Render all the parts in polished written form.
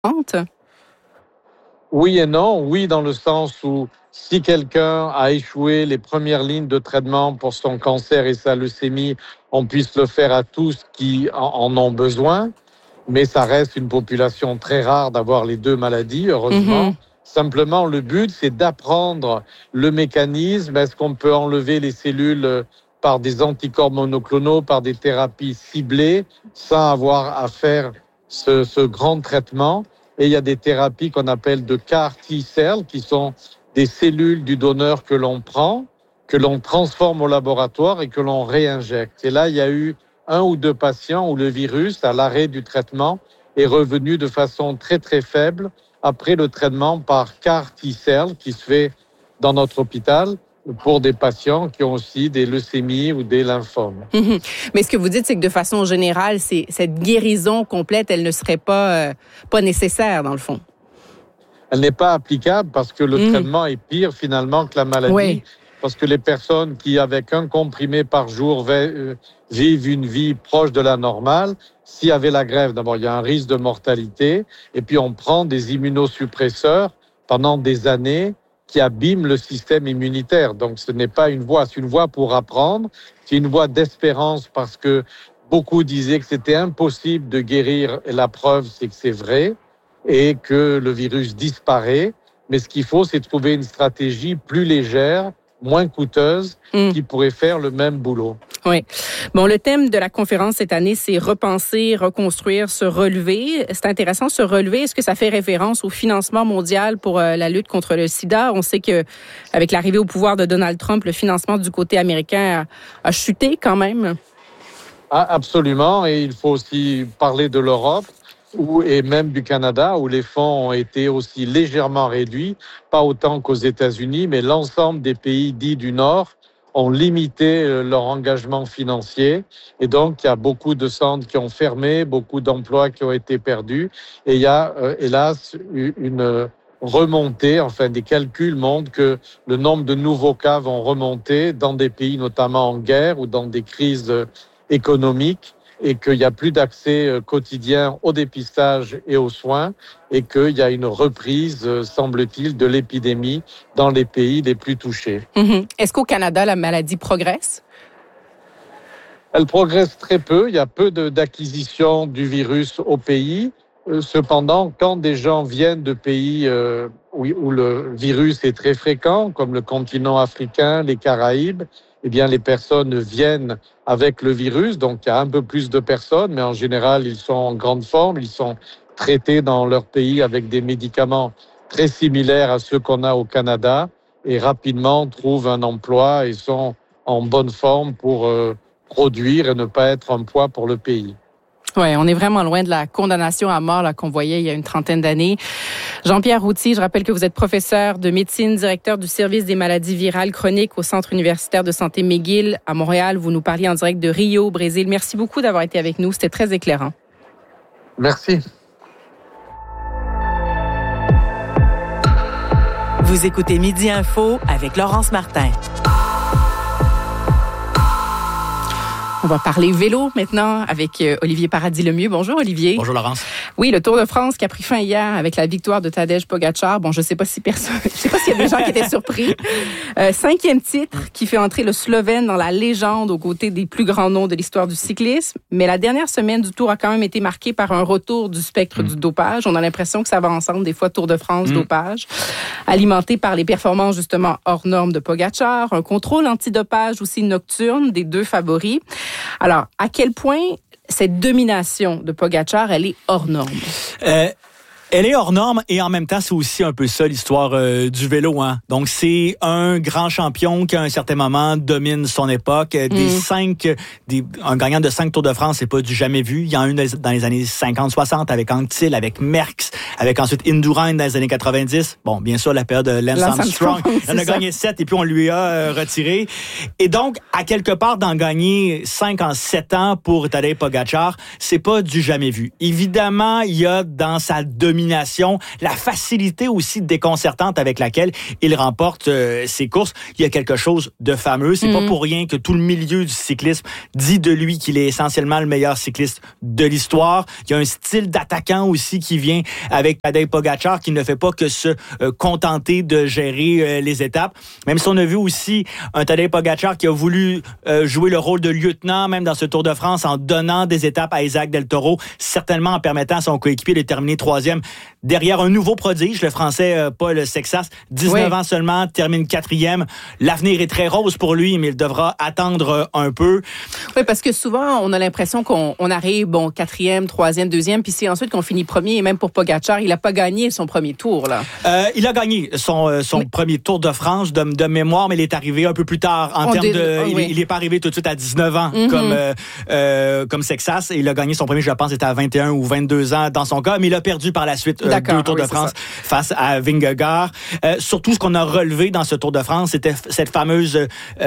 Oui et non. Oui, dans le sens où si quelqu'un a échoué les premières lignes de traitement pour son cancer et sa leucémie, on puisse le faire à tous qui en ont besoin. Mais ça reste une population très rare d'avoir les deux maladies, heureusement. Simplement, le but, c'est d'apprendre le mécanisme. Est-ce qu'on peut enlever les cellules par des anticorps monoclonaux, par des thérapies ciblées, sans avoir à faire ce grand traitement? Et il y a des thérapies qu'on appelle de CAR T-cells, qui sont des cellules du donneur que l'on prend, que l'on transforme au laboratoire et que l'on réinjecte. Et là, il y a eu 1 ou 2 patients où le virus, à l'arrêt du traitement, est revenu de façon très, très faible après le traitement par CAR T-cells qui se fait dans notre hôpital pour des patients qui ont aussi des leucémies ou des lymphomes. Mais ce que vous dites, c'est que de façon générale, cette guérison complète, elle ne serait pas nécessaire, dans le fond. Elle n'est pas applicable parce que le traitement est pire finalement que la maladie. Oui. Parce que les personnes qui, avec un comprimé par jour, vivent une vie proche de la normale, s'il y avait la greffe, d'abord, il y a un risque de mortalité. Et puis, on prend des immunosuppresseurs pendant des années qui abîment le système immunitaire. Donc, ce n'est pas une voie, c'est une voie pour apprendre. C'est une voie d'espérance parce que beaucoup disaient que c'était impossible de guérir. Et la preuve, c'est que c'est vrai et que le virus disparaît. Mais ce qu'il faut, c'est trouver une stratégie plus légère, moins coûteuse, qui pourrait faire le même boulot. Oui. Bon, le thème de la conférence cette année, c'est repenser, reconstruire, se relever. C'est intéressant, se relever. Est-ce que ça fait référence au financement mondial pour la lutte contre le sida? On sait que avec l'arrivée au pouvoir de Donald Trump, le financement du côté américain a chuté quand même. Ah, absolument. Et il faut aussi parler de l'Europe et même du Canada, où les fonds ont été aussi légèrement réduits, pas autant qu'aux États-Unis, mais l'ensemble des pays dits du Nord ont limité leur engagement financier. Et donc, il y a beaucoup de centres qui ont fermé, beaucoup d'emplois qui ont été perdus. Et il y a, hélas, une remontée, enfin, des calculs montrent que le nombre de nouveaux cas vont remonter dans des pays notamment en guerre ou dans des crises économiques, et qu'il n'y a plus d'accès quotidien au dépistage et aux soins, et qu'il y a une reprise, semble-t-il, de l'épidémie dans les pays les plus touchés. Est-ce qu'au Canada, la maladie progresse? Elle progresse très peu. Il y a peu d'acquisition du virus au pays. Cependant, quand des gens viennent de pays où le virus est très fréquent, comme le continent africain, les Caraïbes, eh bien, les personnes viennent avec le virus. Donc, il y a un peu plus de personnes, mais en général, ils sont en grande forme. Ils sont traités dans leur pays avec des médicaments très similaires à ceux qu'on a au Canada et rapidement trouvent un emploi et sont en bonne forme pour produire et ne pas être un poids pour le pays. Oui, on est vraiment loin de la condamnation à mort là, qu'on voyait il y a une trentaine d'années. Jean-Pierre Routhier, je rappelle que vous êtes professeur de médecine, directeur du service des maladies virales chroniques au Centre universitaire de santé McGill à Montréal. Vous nous parliez en direct de Rio, au Brésil. Merci beaucoup d'avoir été avec nous. C'était très éclairant. Merci. Vous écoutez Midi Info avec Laurence Martin. On va parler vélo maintenant avec Olivier Paradis-Lemieux. Bonjour Olivier. Bonjour Laurence. Oui, le Tour de France qui a pris fin hier avec la victoire de Tadej Pogačar. Bon, je sais pas s'il y a des gens qui étaient surpris. 5e titre qui fait entrer le Slovène dans la légende aux côtés des plus grands noms de l'histoire du cyclisme. Mais la dernière semaine du Tour a quand même été marquée par un retour du spectre du dopage. On a l'impression que ça va ensemble, des fois Tour de France, dopage, alimenté par les performances justement hors normes de Pogačar, un contrôle antidopage aussi nocturne des deux favoris. Alors, à quel point cette domination de Pogačar, elle est hors norme? Elle est hors norme et en même temps, c'est aussi un peu ça l'histoire du vélo. Hein. Donc, c'est un grand champion qui, à un certain moment, domine son époque. Un gagnant de 5 Tours de France, c'est pas du jamais vu. Il y en a une dans les années 50-60 avec Anctil, avec Merckx, avec ensuite Indurain dans les années 90. Bon, bien sûr, la période de Lance Armstrong. Il en a gagné 7 et puis on lui a retiré. Et donc, à quelque part, d'en gagner 5 en 7 ans pour Tadej Pogačar, c'est pas du jamais vu. Évidemment, il y a dans sa domination, la facilité aussi déconcertante avec laquelle il remporte ses courses. Il y a quelque chose de fameux. C'est pas pour rien que tout le milieu du cyclisme dit de lui qu'il est essentiellement le meilleur cycliste de l'histoire. Il y a un style d'attaquant aussi qui vient avec avec Tadej Pogačar qui ne fait pas que se contenter de gérer les étapes. Même si on a vu aussi un Tadej Pogačar qui a voulu jouer le rôle de lieutenant, même dans ce Tour de France, en donnant des étapes à Isaac Del Toro, certainement en permettant à son coéquipier de terminer 3e derrière un nouveau prodige, le Français Paul Sexas, 19 ans seulement, termine 4e. L'avenir est très rose pour lui, mais il devra attendre un peu. Oui, parce que souvent, on a l'impression qu'on arrive, 4e, 3e, 2e, puis c'est ensuite qu'on finit premier. Et même pour Pogačar, il n'a pas gagné son premier tour, là. Il a gagné son premier Tour de France de mémoire, mais il est arrivé un peu plus tard en termes de... Il n'est pas arrivé tout de suite à 19 ans comme Sexas. Il a gagné son premier, je pense, c'était à 21 ou 22 ans dans son cas, mais il a perdu par la suite 2 Tours de France face à Vingegaard. Surtout, ce qu'on a relevé dans ce Tour de France, c'était cette fameuse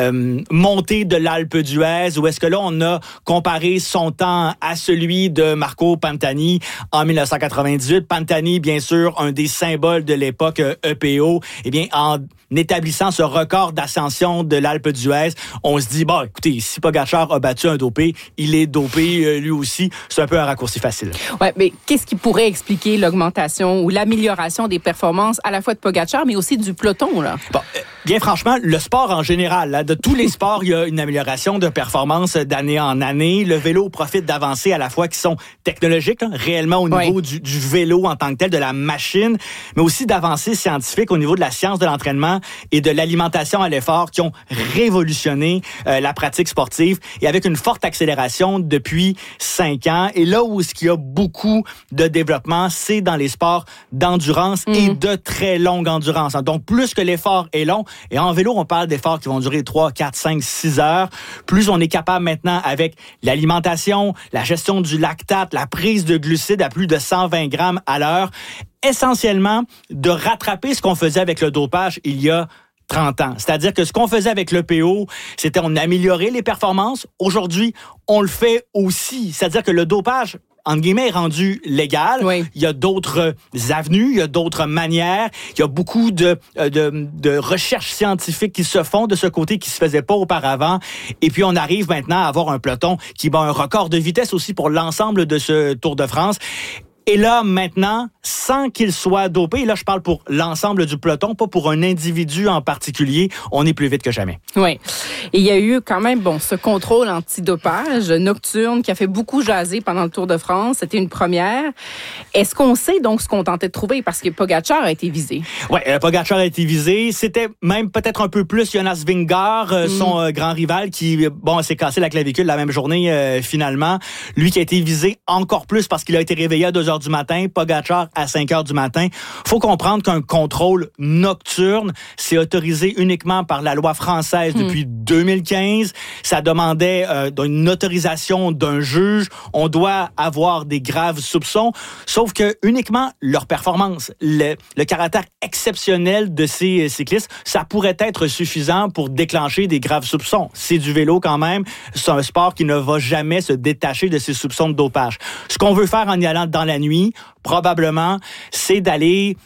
montée de l'Alpe d'Huez, où est-ce que là, on a comparé son temps à celui de Marco Pantani en 1998. Pantani, bien sûr, un des symboles de l'époque EPO. Eh bien, en établissant ce record d'ascension de l'Alpe d'Huez, on se dit, écoutez, si Pogačar a battu un dopé, il est dopé lui aussi. C'est un peu un raccourci facile. Ouais, mais qu'est-ce qui pourrait expliquer l'augmentation ou l'amélioration des performances à la fois de Pogačar, mais aussi du peloton, là? Bien franchement, le sport en général, là, de tous les sports, il y a une amélioration de performance d'année en année. Le vélo profite d'avancées à la fois qui sont technologiques, réellement au niveau du vélo en tant que tel, de la machine, mais aussi d'avancées scientifiques au niveau de la science de l'entraînement et de l'alimentation à l'effort qui ont révolutionné la pratique sportive et avec une forte accélération depuis 5 ans. Et là où il y a beaucoup de développement, c'est dans les sports d'endurance et de très longue endurance. Donc, plus que l'effort est long, et en vélo, on parle d'efforts qui vont durer 3, 4, 5, 6 heures. Plus on est capable maintenant, avec l'alimentation, la gestion du lactate, la prise de glucides à plus de 120 grammes à l'heure, essentiellement de rattraper ce qu'on faisait avec le dopage il y a 30 ans. C'est-à-dire que ce qu'on faisait avec l'EPO, c'était on améliorait les performances. Aujourd'hui, on le fait aussi. C'est-à-dire que le dopage, entre guillemets, est rendu légal. Oui. Il y a d'autres avenues, il y a d'autres manières. Il y a beaucoup de recherches scientifiques qui se font de ce côté qui se faisait pas auparavant. Et puis, on arrive maintenant à avoir un peloton qui bat un record de vitesse aussi pour l'ensemble de ce Tour de France. Et là, maintenant, sans qu'il soit dopé, et là, je parle pour l'ensemble du peloton, pas pour un individu en particulier, on est plus vite que jamais. Oui. Et il y a eu quand même, ce contrôle antidopage nocturne qui a fait beaucoup jaser pendant le Tour de France. C'était une première. Est-ce qu'on sait donc ce qu'on tentait de trouver? Parce que Pogačar a été visé. Oui, Pogačar a été visé. C'était même peut-être un peu plus Jonas Vingegaard, son grand rival, qui, s'est cassé la clavicule la même journée, finalement. Lui qui a été visé encore plus parce qu'il a été réveillé à 2h du matin, Pogačar à 5h du matin. Faut comprendre qu'un contrôle nocturne, c'est autorisé uniquement par la loi française depuis 2015. Ça demandait une autorisation d'un juge. On doit avoir des graves soupçons. Sauf que uniquement leur performance, le caractère exceptionnel de ces cyclistes, ça pourrait être suffisant pour déclencher des graves soupçons. C'est du vélo quand même. C'est un sport qui ne va jamais se détacher de ces soupçons de dopage. Ce qu'on veut faire en y allant dans la nuit, probablement, c'est d'aller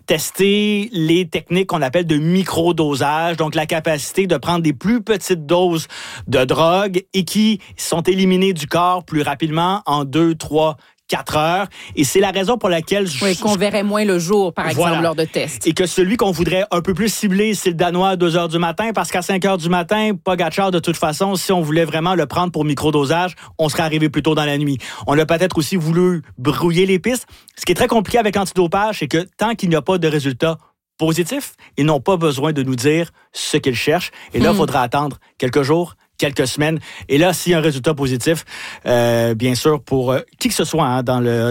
tester les techniques qu'on appelle de microdosage, donc la capacité de prendre des plus petites doses de drogue et qui sont éliminées du corps plus rapidement en 2, 3, 4 heures. Et c'est la raison pour laquelle... qu'on verrait moins le jour, par exemple, lors de tests. Et que celui qu'on voudrait un peu plus cibler, c'est le Danois à 2 heures du matin, parce qu'à 5 heures du matin, Pogačar, de toute façon, si on voulait vraiment le prendre pour microdosage, on serait arrivé plus tôt dans la nuit. On a peut-être aussi voulu brouiller les pistes. Ce qui est très compliqué avec l'antidopage, c'est que tant qu'il n'y a pas de résultat positif, ils n'ont pas besoin de nous dire ce qu'ils cherchent. Et là, il faudra attendre quelques jours, quelques semaines. Et là, s'il y a un résultat positif, bien sûr, pour qui que ce soit dans le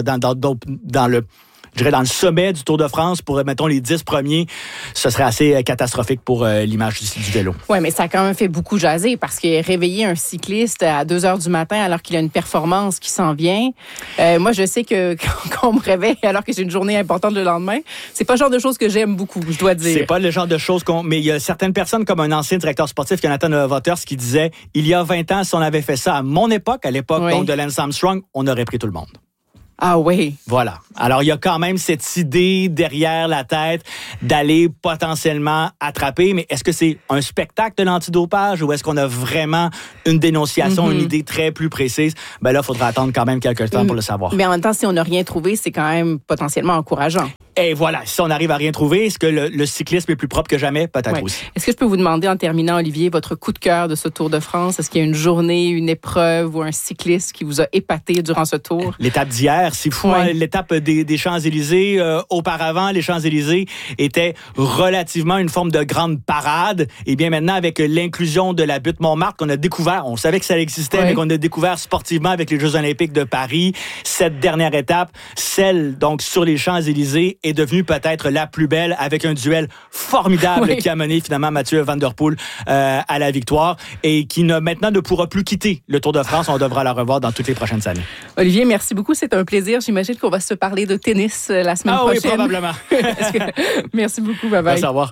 sommet du Tour de France, pour, mettons, les 10 premiers, ce serait assez catastrophique pour l'image du vélo. Oui, mais ça a quand même fait beaucoup jaser parce que réveiller un cycliste à 2 heures du matin alors qu'il a une performance qui s'en vient, moi, je sais que quand on me réveille alors que j'ai une journée importante le lendemain, c'est pas le genre de choses que j'aime beaucoup, je dois dire. C'est pas le genre de choses mais il y a certaines personnes, comme un ancien directeur sportif, Jonathan Vaughters, qui disait, il y a 20 ans, si on avait fait ça à mon époque, à l'époque donc de Lance Armstrong, on aurait pris tout le monde. Ah oui. Voilà. Alors, il y a quand même cette idée derrière la tête d'aller potentiellement attraper, mais est-ce que c'est un spectacle de l'antidopage ou est-ce qu'on a vraiment une dénonciation, une idée très plus précise? Ben là, il faudra attendre quand même quelques temps pour le savoir. Mais en même temps, si on n'a rien trouvé, c'est quand même potentiellement encourageant. Et voilà, si on arrive à rien trouver, est-ce que le cyclisme est plus propre que jamais? Peut-être aussi. Est-ce que je peux vous demander, en terminant, Olivier, votre coup de cœur de ce Tour de France? Est-ce qu'il y a une journée, une épreuve ou un cycliste qui vous a épaté durant ce Tour? L'étape d'hier, c'est fou. Hein? L'étape des Champs-Élysées, auparavant, les Champs-Élysées étaient relativement une forme de grande parade. Et bien maintenant, avec l'inclusion de la butte Montmartre qu'on a découvert, on savait que ça existait, mais qu'on a découvert sportivement avec les Jeux olympiques de Paris, cette dernière étape, celle donc sur les Champs-Élysées, est devenue peut-être la plus belle avec un duel formidable qui a mené finalement Mathieu Van Der Poel à la victoire et qui maintenant ne pourra plus quitter le Tour de France. On devra la revoir dans toutes les prochaines années. Olivier, merci beaucoup. C'est un plaisir. J'imagine qu'on va se parler de tennis la semaine prochaine. Ah oui, probablement. Merci beaucoup. Bye bye. Merci, au revoir.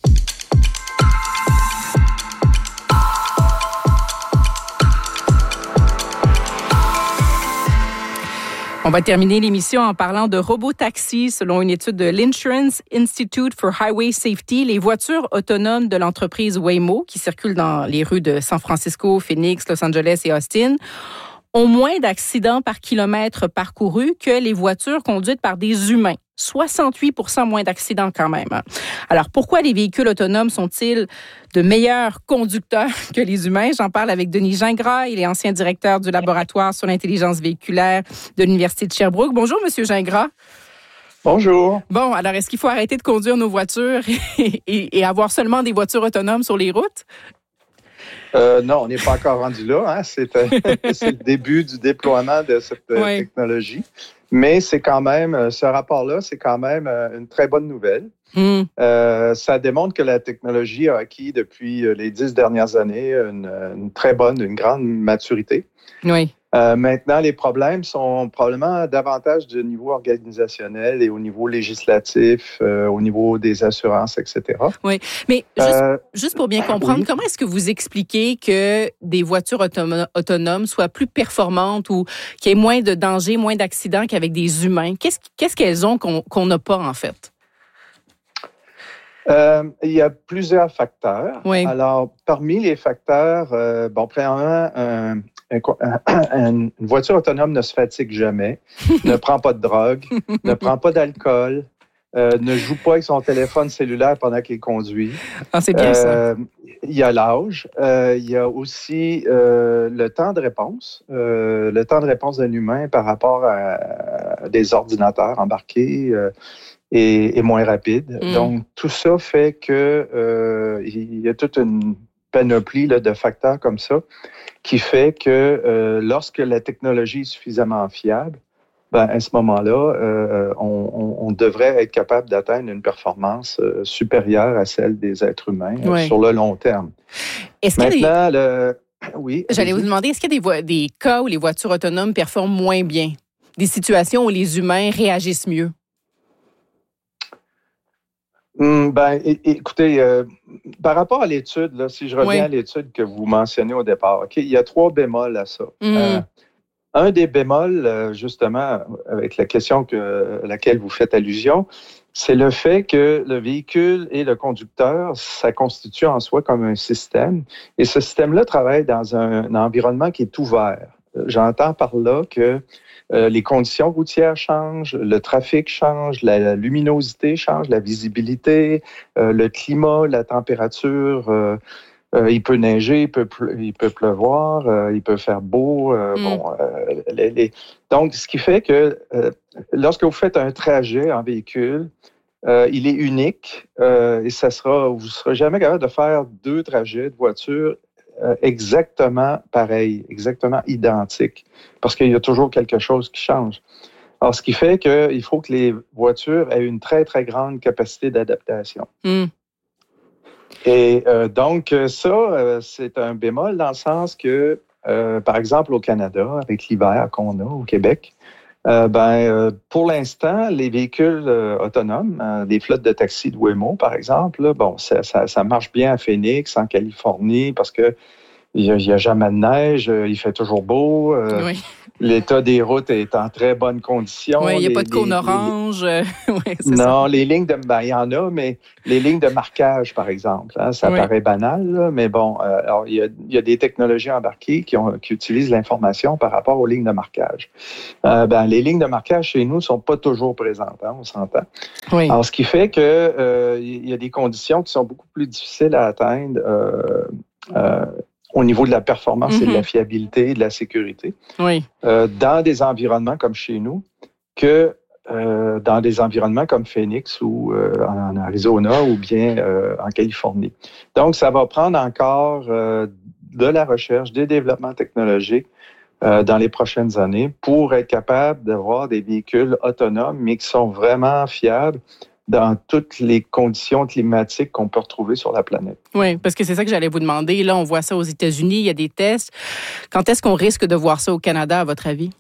On va terminer l'émission en parlant de robotaxi. Selon une étude de l'Insurance Institute for Highway Safety, les voitures autonomes de l'entreprise Waymo, qui circulent dans les rues de San Francisco, Phoenix, Los Angeles et Austin, ont moins d'accidents par kilomètre parcouru que les voitures conduites par des humains. 68% moins d'accidents quand même. Alors, pourquoi les véhicules autonomes sont-ils de meilleurs conducteurs que les humains? J'en parle avec Denis Gingras. Il est ancien directeur du laboratoire sur l'intelligence véhiculaire de l'Université de Sherbrooke. Bonjour, Monsieur Gingras. Bonjour. Bon, alors, est-ce qu'il faut arrêter de conduire nos voitures et avoir seulement des voitures autonomes sur les routes? Non, on n'est pas encore rendu là. Hein. C'est le début du déploiement de cette technologie. Mais c'est quand même, ce rapport-là, c'est quand même une très bonne nouvelle. Ça démontre que la technologie a acquis depuis les 10 dernières années une grande maturité. Oui. Maintenant, les problèmes sont probablement davantage du niveau organisationnel et au niveau législatif, au niveau des assurances, etc. Oui, mais juste pour bien comprendre, comment est-ce que vous expliquez que des voitures autonomes soient plus performantes ou qu'il y ait moins de dangers, moins d'accidents qu'avec des humains? Qu'est-ce qu'elles ont qu'on n'a pas, en fait? Il y a plusieurs facteurs. Oui. Alors, parmi les facteurs, premièrement, une voiture autonome ne se fatigue jamais, ne prend pas de drogue, ne prend pas d'alcool, ne joue pas avec son téléphone cellulaire pendant qu'il conduit. Ah, c'est bien ça. Il y a l'âge, il y a aussi le temps de réponse. Le temps de réponse d'un humain par rapport à des ordinateurs embarqués est moins rapide. Donc, tout ça fait que il y a toute une panoplie de facteurs comme ça qui fait que lorsque la technologie est suffisamment fiable, à ce moment-là, on devrait être capable d'atteindre une performance supérieure à celle des êtres humains sur le long terme. Oui. J'allais vous demander, est-ce qu'il y a des cas où les voitures autonomes performent moins bien? Des situations où les humains réagissent mieux? Écoutez, par rapport à l'étude, là, si je reviens à l'étude que vous mentionnez au départ, il y a 3 bémols à ça. Un des bémols, justement, avec la question à laquelle vous faites allusion, c'est le fait que le véhicule et le conducteur, ça constitue en soi comme un système. Et ce système-là travaille dans un environnement qui est ouvert. J'entends par là que les conditions routières changent, le trafic change, la luminosité change, la visibilité, le climat, la température. Il peut neiger, il peut pleuvoir, il peut faire beau. Donc, ce qui fait que lorsque vous faites un trajet en véhicule, il est unique et vous ne serez jamais capable de faire 2 trajets de voiture exactement pareil, exactement identiques, parce qu'il y a toujours quelque chose qui change. Alors, ce qui fait qu'il faut que les voitures aient une très, très grande capacité d'adaptation. Et donc, ça, c'est un bémol dans le sens que, par exemple, au Canada, avec l'hiver qu'on a au Québec, pour l'instant, les véhicules autonomes, les flottes de taxis de Waymo, par exemple, ça marche bien à Phoenix, en Californie, parce que il n'y a jamais de neige, il fait toujours beau. Oui. L'état des routes est en très bonne condition. Oui, il n'y a pas de cône orange. Oui, non, les lignes il y en a, mais les lignes de marquage, par exemple, hein, ça paraît banal, là, mais bon, alors, il y a des technologies embarquées qui utilisent l'information par rapport aux lignes de marquage. Les lignes de marquage chez nous ne sont pas toujours présentes, hein, on s'entend. Oui. Alors, ce qui fait que il y a des conditions qui sont beaucoup plus difficiles à atteindre au niveau de la performance et de la fiabilité et de la sécurité dans des environnements comme chez nous que dans des environnements comme Phoenix ou en Arizona ou bien en Californie. Donc, ça va prendre encore de la recherche, des développements technologiques dans les prochaines années pour être capable d'avoir des véhicules autonomes, mais qui sont vraiment fiables dans toutes les conditions climatiques qu'on peut retrouver sur la planète. Oui, parce que c'est ça que j'allais vous demander. Là, on voit ça aux États-Unis, il y a des tests. Quand est-ce qu'on risque de voir ça au Canada, à votre avis?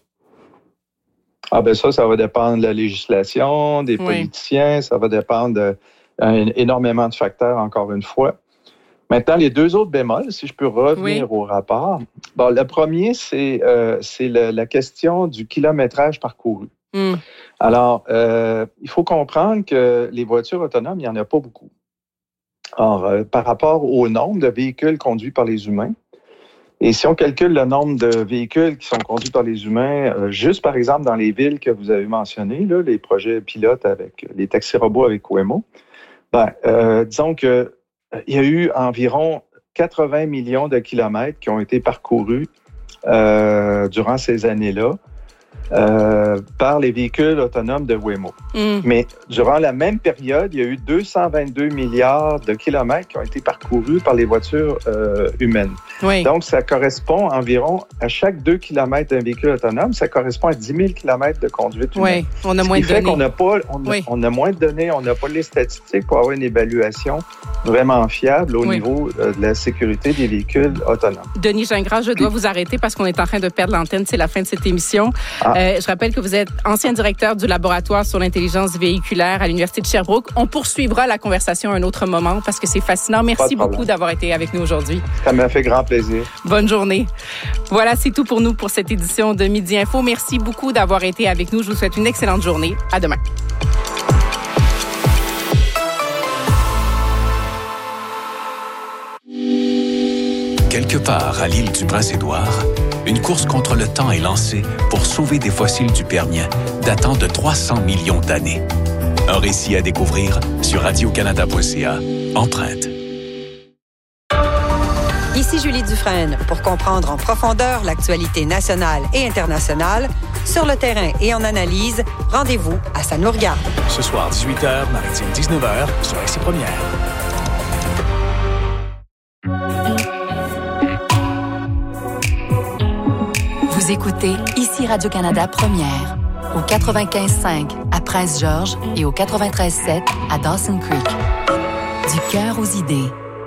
Ça va dépendre de la législation, des politiciens, ça va dépendre énormément de facteurs, encore une fois. Maintenant, les deux autres bémols, si je peux revenir au rapport. Le premier, c'est la question du kilométrage parcouru. Alors, il faut comprendre que les voitures autonomes, il n'y en a pas beaucoup. Alors, par rapport au nombre de véhicules conduits par les humains, et si on calcule le nombre de véhicules qui sont conduits par les humains, juste par exemple dans les villes que vous avez mentionnées, là, les projets pilotes avec les taxis robots avec Waymo, disons que il y a eu environ 80 millions de kilomètres qui ont été parcourus durant ces années-là par les véhicules autonomes de Waymo. Mais durant la même période, il y a eu 222 milliards de kilomètres qui ont été parcourus par les voitures humaines. Oui. Donc, ça correspond environ à chaque 2 kilomètres d'un véhicule autonome, ça correspond à 10 000 kilomètres de conduite humaine. Oui, on a moins de données. On a moins de données, on n'a pas les statistiques pour avoir une évaluation vraiment fiable au niveau de la sécurité des véhicules autonomes. Denis Gingras, je dois vous arrêter parce qu'on est en train de perdre l'antenne. C'est la fin de cette émission. Je rappelle que vous êtes ancien directeur du laboratoire sur l'intelligence véhiculaire à l'Université de Sherbrooke. On poursuivra la conversation à un autre moment parce que c'est fascinant. Merci beaucoup d'avoir été avec nous aujourd'hui. Ça m'a fait grand plaisir. Bonne journée. Voilà, c'est tout pour nous pour cette édition de Midi Info. Merci beaucoup d'avoir été avec nous. Je vous souhaite une excellente journée. À demain. Quelque part à l'île du Prince-Édouard, une course contre le temps est lancée pour sauver des fossiles du Permien datant de 300 millions d'années. Un récit à découvrir sur radiocanada.ca. Empreinte. Ici Julie Dufresne pour comprendre en profondeur l'actualité nationale et internationale. Sur le terrain et en analyse, rendez-vous à Ça nous regarde. Ce soir, 18h, mardi 19h, sur RC Première. Vous écoutez ici Radio-Canada Première, au 95.5 à Prince-Georges et au 93.7 à Dawson Creek. Du cœur aux idées.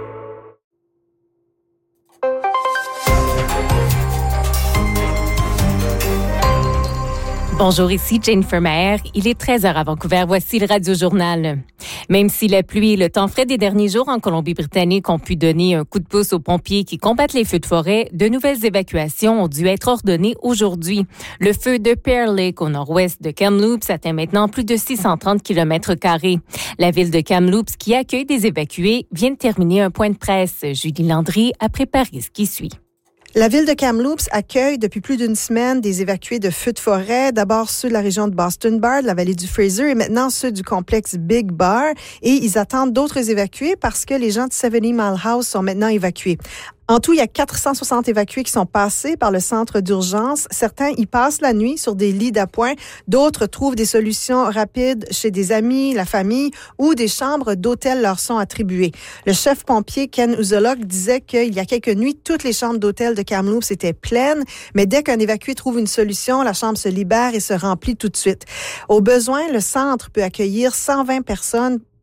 Bonjour, ici Jane Fermer. Il est 13h à Vancouver. Voici le Radio-Journal. Même si la pluie et le temps frais des derniers jours en Colombie-Britannique ont pu donner un coup de pouce aux pompiers qui combattent les feux de forêt, de nouvelles évacuations ont dû être ordonnées aujourd'hui. Le feu de Pear Lake au nord-ouest de Kamloops atteint maintenant plus de 630 km². La ville de Kamloops, qui accueille des évacués, vient de terminer un point de presse. Julie Landry a préparé ce qui suit. La ville de Kamloops accueille depuis plus d'une semaine des évacués de feux de forêt. D'abord ceux de la région de Boston Bar, de la vallée du Fraser, et maintenant ceux du complexe Big Bar. Et ils attendent d'autres évacués parce que les gens de 70 Mile House sont maintenant évacués. En tout, il y a 460 évacués qui sont passés par le centre d'urgence. Certains y passent la nuit sur des lits d'appoint. D'autres trouvent des solutions rapides chez des amis, la famille ou des chambres d'hôtel leur sont attribuées. Le chef pompier Ken Uzolok disait qu'il y a quelques nuits, toutes les chambres d'hôtel de Kamloops étaient pleines. Mais dès qu'un évacué trouve une solution, la chambre se libère et se remplit tout de suite. Au besoin, le centre peut accueillir 120 personnes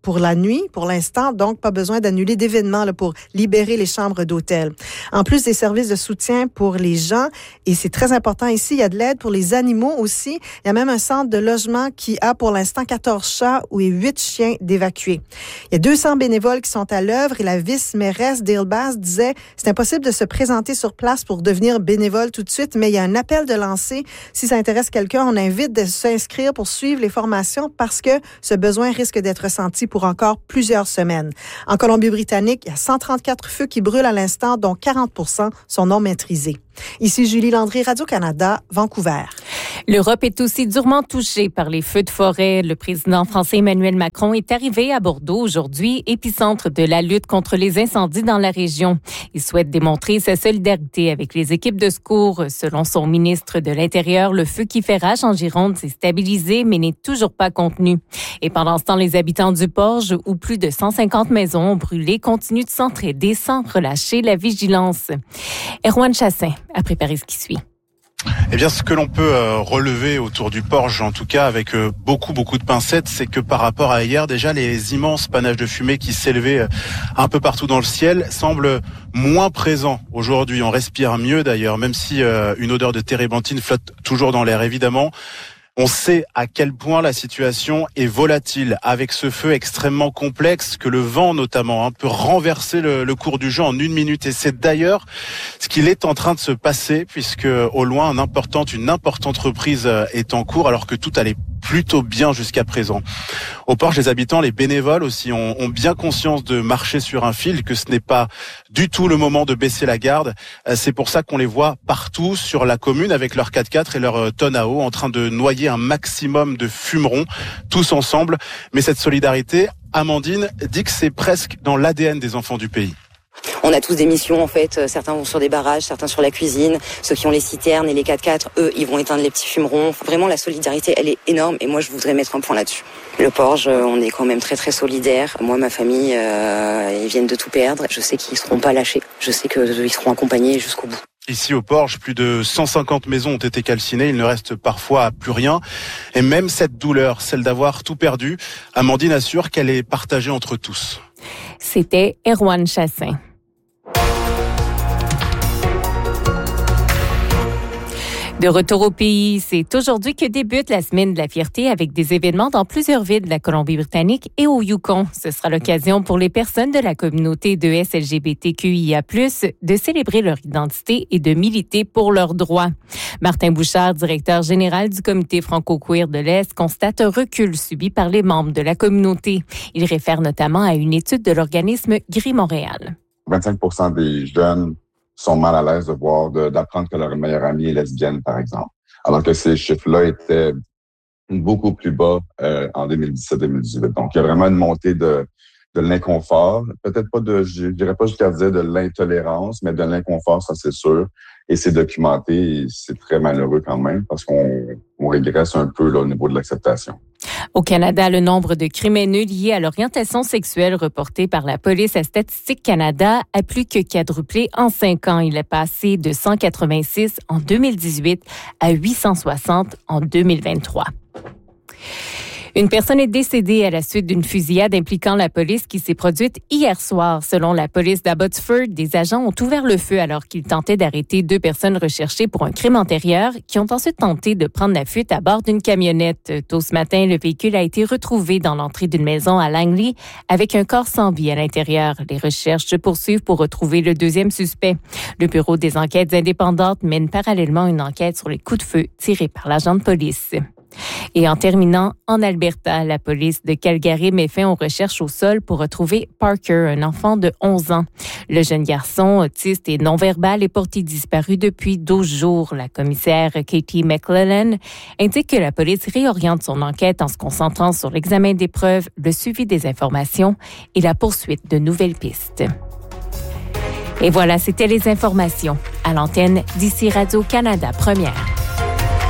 pour la nuit, pour l'instant, donc pas besoin d'annuler d'événements là, pour libérer les chambres d'hôtel. En plus des services de soutien pour les gens, et c'est très important ici, il y a de l'aide pour les animaux aussi. Il y a même un centre de logement qui a pour l'instant 14 chats et 8 chiens d'évacuer. Il y a 200 bénévoles qui sont à l'œuvre et la vice-mairesse Dale Bass disait « C'est impossible de se présenter sur place pour devenir bénévole tout de suite, mais il y a un appel de lancer. Si ça intéresse quelqu'un, on invite de s'inscrire pour suivre les formations parce que ce besoin risque d'être ressenti pour encore plusieurs semaines. » En Colombie-Britannique, il y a 134 feux qui brûlent à l'instant, dont 40% sont non maîtrisés. Ici Julie Landry, Radio-Canada, Vancouver. L'Europe est aussi durement touchée par les feux de forêt. Le président français Emmanuel Macron est arrivé à Bordeaux aujourd'hui, épicentre de la lutte contre les incendies dans la région. Il souhaite démontrer sa solidarité avec les équipes de secours. Selon son ministre de l'Intérieur, le feu qui fait rage en Gironde s'est stabilisé, mais n'est toujours pas contenu. Et pendant ce temps, les habitants du Porge, où plus de 150 maisons ont brûlé, continuent de s'entraider sans relâcher la vigilance. Erwan Chassin a préparé ce qui suit. Eh bien, ce que l'on peut relever autour du Porge, en tout cas avec beaucoup de pincettes, c'est que par rapport à hier, déjà les immenses panaches de fumée qui s'élevaient un peu partout dans le ciel semblent moins présents aujourd'hui. On respire mieux d'ailleurs, même si une odeur de térébenthine flotte toujours dans l'air, évidemment. On sait à quel point la situation est volatile avec ce feu extrêmement complexe que le vent notamment peut renverser le cours du jeu en 1 minute. Et c'est d'ailleurs ce qu'il est en train de se passer puisque au loin une importante reprise est en cours alors que tout allait plutôt bien jusqu'à présent. Au Porge, les habitants, les bénévoles aussi ont bien conscience de marcher sur un fil, que ce n'est pas du tout le moment de baisser la garde. C'est pour ça qu'on les voit partout sur la commune avec leurs 4x4 et leurs tonnes à eau en train de noyer un maximum de fumerons, tous ensemble. Mais cette solidarité, Amandine dit que c'est presque dans l'ADN des enfants du pays. On a tous des missions en fait, certains vont sur des barrages, certains sur la cuisine, ceux qui ont les citernes et les 4x4, eux, ils vont éteindre les petits fumerons. Vraiment, la solidarité, elle est énorme et moi, je voudrais mettre un point là-dessus. Le Porge, on est quand même très très solidaires. Moi, ma famille, ils viennent de tout perdre. Je sais qu'ils seront pas lâchés. Je sais qu'ils seront accompagnés jusqu'au bout. Ici au Porge, plus de 150 maisons ont été calcinées, il ne reste parfois plus rien. Et même cette douleur, celle d'avoir tout perdu, Amandine assure qu'elle est partagée entre tous. C'était Erwan Chassin. De retour au pays, c'est aujourd'hui que débute la Semaine de la Fierté avec des événements dans plusieurs villes de la Colombie-Britannique et au Yukon. Ce sera l'occasion pour les personnes de la communauté de LGBTQIA+, de célébrer leur identité et de militer pour leurs droits. Martin Bouchard, directeur général du Comité franco-queer de l'Est, constate un recul subi par les membres de la communauté. Il réfère notamment à une étude de l'organisme Gris Montréal. 25% des jeunes sont mal à l'aise d'apprendre que leur meilleure amie est lesbienne, par exemple. Alors que ces chiffres-là étaient beaucoup plus bas en 2017-2018. Donc, il y a vraiment une montée de l'inconfort. Peut-être pas je dirais pas jusqu'à dire de l'intolérance, mais de l'inconfort, ça c'est sûr. Et c'est documenté et c'est très malheureux quand même parce qu'on régresse un peu là, au niveau de l'acceptation. Au Canada, le nombre de crimes haineux liés à l'orientation sexuelle reportés par la police à Statistique Canada a plus que quadruplé en 5 ans. Il est passé de 186 en 2018 à 860 en 2023. Une personne est décédée à la suite d'une fusillade impliquant la police qui s'est produite hier soir. Selon la police d'Abbotsford, des agents ont ouvert le feu alors qu'ils tentaient d'arrêter 2 personnes recherchées pour un crime antérieur qui ont ensuite tenté de prendre la fuite à bord d'une camionnette. Tôt ce matin, le véhicule a été retrouvé dans l'entrée d'une maison à Langley avec un corps sans vie à l'intérieur. Les recherches se poursuivent pour retrouver le 2e suspect. Le Bureau des enquêtes indépendantes mène parallèlement une enquête sur les coups de feu tirés par l'agent de police. Et en terminant, en Alberta, la police de Calgary met fin aux recherches au sol pour retrouver Parker, un enfant de 11 ans. Le jeune garçon, autiste et non-verbal, est porté disparu depuis 12 jours. La commissaire Katie McClellan indique que la police réoriente son enquête en se concentrant sur l'examen des preuves, le suivi des informations et la poursuite de nouvelles pistes. Et voilà, c'était les informations à l'antenne d'ici Radio-Canada Première.